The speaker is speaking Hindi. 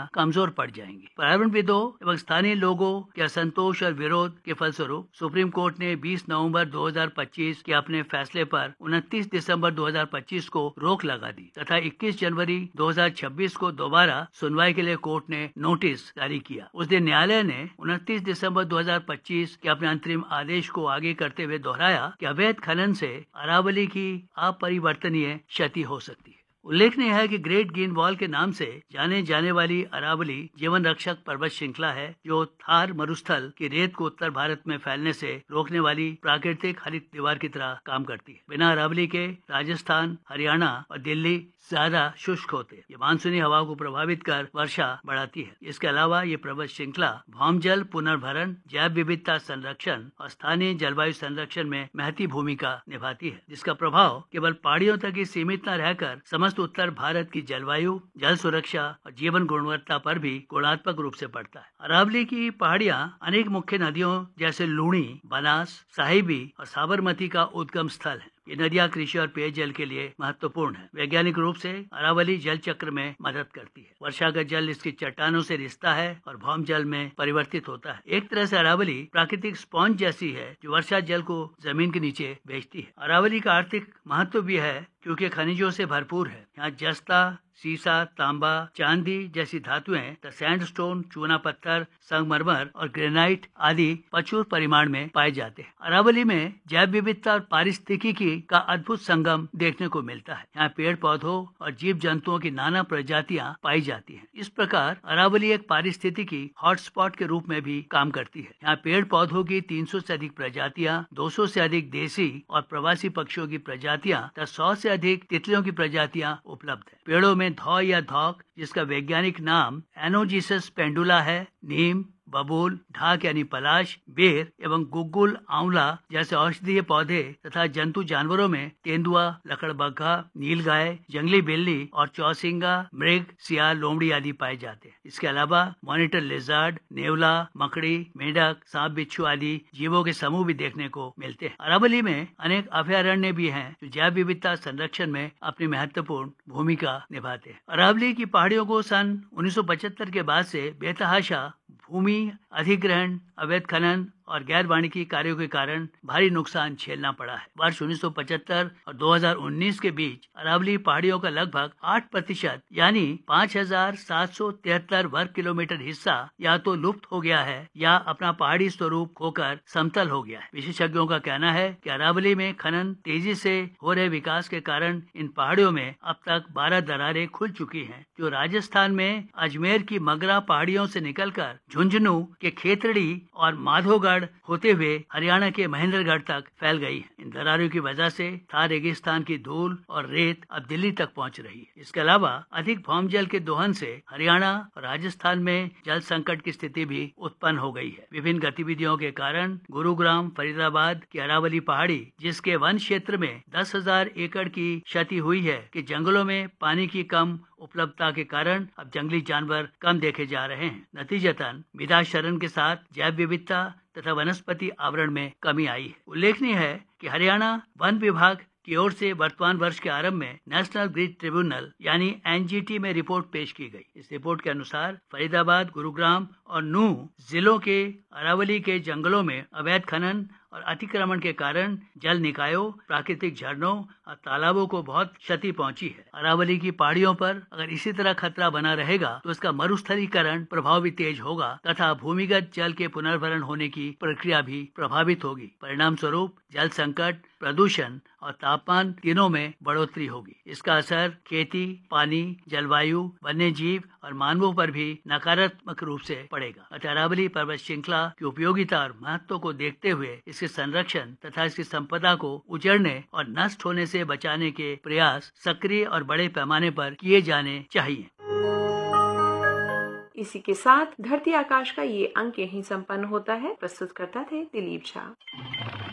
कमजोर पड़ जाएंगी। पर्यावरणविदों एवं स्थानीय लोगों के असंतोष और विरोध के फलस्वरूप सुप्रीम कोर्ट ने 20 नवंबर 2025 के अपने फैसले पर 29 दिसंबर 2025 को रोक लगा दी तथा 21 जनवरी 2026 को दोबारा सुनवाई के लिए कोर्ट ने नोटिस जारी किया। उस दिन न्यायालय ने 29 दिसंबर 2025 के अपने अंतरिम आदेश को आगे करते हुए दोहराया कि अवैध खनन से अरावली की अपरिवर्तनीय क्षति हो सकती है। उल्लेखनीय है कि ग्रेट ग्रीन वॉल के नाम से जाने जाने वाली अरावली जीवन रक्षक पर्वत श्रृंखला है, जो थार मरुस्थल की रेत को उत्तर भारत में फैलने से रोकने वाली प्राकृतिक हरित दीवार की तरह काम करती है। बिना अरावली के राजस्थान, हरियाणा और दिल्ली ज्यादा शुष्क होते। ये मानसूनी हवाओं को प्रभावित कर वर्षा बढ़ाती है। इसके अलावा ये पर्वत श्रृंखला भौमजल पुनर्भरण, जैव विविधता संरक्षण और स्थानीय जलवायु संरक्षण में महती भूमिका निभाती है, जिसका प्रभाव केवल पहाड़ियों तक ही सीमित न रहकर समस्त उत्तर भारत की जलवायु, जल सुरक्षा और जीवन गुणवत्ता पर भी गुणात्मक रूप से पड़ता है। अरावली की पहाड़ियाँ अनेक मुख्य नदियों जैसे लूणी, बनास, साहिबी और साबरमती का उद्गम स्थल है। ये नदियाँ कृषि और पेयजल के लिए महत्वपूर्ण है। वैज्ञानिक रूप से अरावली जल चक्र में मदद करती है। वर्षा का जल इसकी चट्टानों से रिसता है और भौम जल में परिवर्तित होता है। एक तरह से अरावली प्राकृतिक स्पॉन्ज जैसी है, जो वर्षा जल को जमीन के नीचे भेजती है। अरावली का आर्थिक महत्व भी है क्योंकि खनिजों से भरपूर है। यहाँ जस्ता, सीसा, तांबा, चांदी जैसी धातुएं, सैंडस्टोन, चूना पत्थर, संगमरमर और ग्रेनाइट आदि प्रचुर परिमाण में पाए जाते हैं। अरावली में जैव विविधता और पारिस्थितिकी का अद्भुत संगम देखने को मिलता है। यहाँ पेड़ पौधों और जीव जंतुओं की नाना प्रजातियां पाई जाती हैं। इस प्रकार अरावली एक पारिस्थितिकी हॉटस्पॉट के रूप में भी काम करती है। यहाँ पेड़ पौधों की 300 से अधिक प्रजातियां, 200 से अधिक देसी और प्रवासी पक्षियों की प्रजातियां तथा 100 से अधिक तितलियों की प्रजातियां उपलब्ध है। पेड़ों में धौ या धौक, जिसका वैज्ञानिक नाम एनोजिसस पेंडुला है, नीम, बबूल, ढाक यानी पलाश, बेर एवं गुग्गुल, आंवला जैसे औषधीय पौधे तथा जंतु जानवरों में तेंदुआ, लकड़बग्घा, नीलगाय, जंगली बिल्ली और चौसिंगा, मृग, सियार, लोमड़ी आदि पाए जाते हैं। इसके अलावा मॉनिटर लिजर्ड, नेवला, मकड़ी, मेंढक, सांप, बिच्छू आदि जीवों के समूह भी देखने को मिलते हैं। अरावली में अनेक अभयारण्य भी हैं, जो जैव विविधता संरक्षण में अपनी महत्वपूर्ण भूमिका निभाते हैं। अरावली की पहाड़ियों को सन 1975 के बाद से बेतहाशा भूमि अधिग्रहण, अवैध खनन और गैर वाणिज्यिक कार्यों के कारण भारी नुकसान झेलना पड़ा है। वर्ष 1975 और 2019 के बीच अरावली पहाड़ियों का लगभग 8% यानी 5,773 वर्ग किलोमीटर हिस्सा या तो लुप्त हो गया है या अपना पहाड़ी स्वरूप खोकर समतल हो गया है। विशेषज्ञों का कहना है कि अरावली में खनन तेजी से हो रहे विकास के कारण इन पहाड़ियों में अब तक 12 दरारें खुल चुकी हैं, जो राजस्थान में अजमेर की मगरा पहाड़ियों से निकलकर झुंझुनू के खेतड़ी और माधोगढ़ होते हुए हरियाणा के महेंद्रगढ़ तक फैल गई है। इन दरारों की वजह से थार रेगिस्तान की धूल और रेत अब दिल्ली तक पहुंच रही है। इसके अलावा अधिक भौम जल के दोहन से हरियाणा और राजस्थान में जल संकट की स्थिति भी उत्पन्न हो गई है। विभिन्न गतिविधियों के कारण गुरुग्राम, फरीदाबाद की अरावली पहाड़ी, जिसके वन क्षेत्र में 10,000 एकड़ की क्षति हुई है, कि जंगलों में पानी की कम उपलब्धता के कारण अब जंगली जानवर कम देखे जा रहे हैं। नतीजतन मृदा क्षरण के साथ जैव विविधता तथा वनस्पति आवरण में कमी आई है। उल्लेखनीय है कि हरियाणा वन विभाग की ओर से वर्तमान वर्ष के आरंभ में नेशनल ग्रीन ट्रिब्यूनल यानी एनजीटी में रिपोर्ट पेश की गई। इस रिपोर्ट के अनुसार फरीदाबाद, गुरुग्राम और नूह जिलों के अरावली के जंगलों में अवैध खनन और अतिक्रमण के कारण जल निकायों, प्राकृतिक झरनों और तालाबों को बहुत क्षति पहुंची है। अरावली की पहाड़ियों पर अगर इसी तरह खतरा बना रहेगा तो इसका मरुस्थलीकरण प्रभाव भी तेज होगा तथा भूमिगत जल के पुनर्भरण होने की प्रक्रिया भी प्रभावित होगी। परिणाम स्वरूप जल संकट, प्रदूषण और तापमान तीनों में बढ़ोतरी होगी। इसका असर खेती, पानी, जलवायु, वन्य जीव और मानवों पर भी नकारात्मक रूप से पड़ेगा। अतः अरावली पर्वत श्रृंखला की उपयोगिता और महत्व को देखते हुए इसके संरक्षण तथा इसकी संपदा को उजड़ने और नष्ट होने से बचाने के प्रयास सक्रिय और बड़े पैमाने पर किए जाने चाहिए। इसी के साथ धरती आकाश का ये अंक यहीं संपन्न होता है। प्रस्तुत करता थे दिलीप झा।